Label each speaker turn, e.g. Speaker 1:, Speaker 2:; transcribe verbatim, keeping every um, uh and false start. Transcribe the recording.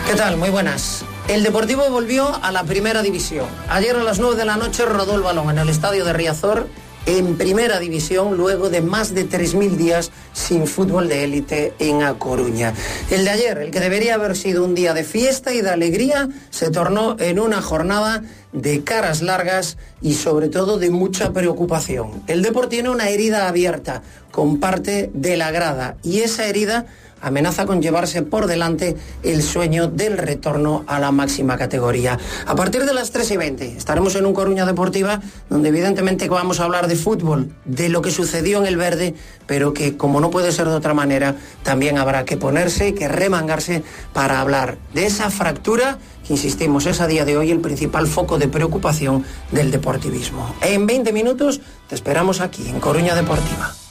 Speaker 1: ¿Qué tal? Muy buenas. El Deportivo volvió a la primera división. Ayer a las nueve de la noche rodó el balón en el estadio de Riazor en primera división luego de más de tres mil días sin fútbol de élite en A Coruña. El de ayer, el que debería haber sido un día de fiesta y de alegría, se tornó en una jornada de caras largas y sobre todo de mucha preocupación. El Depor tiene una herida abierta con parte de la grada y esa herida amenaza con llevarse por delante el sueño del retorno a la máxima categoría. A partir de las tres y veinte estaremos en un Coruña Deportiva donde evidentemente vamos a hablar de fútbol, de lo que sucedió en el verde, pero que como no puede ser de otra manera, también habrá que ponerse, que remangarse para hablar de esa fractura que, insistimos, es a día de hoy el principal foco de preocupación del deportivismo. En veinte minutos te esperamos aquí en Coruña Deportiva.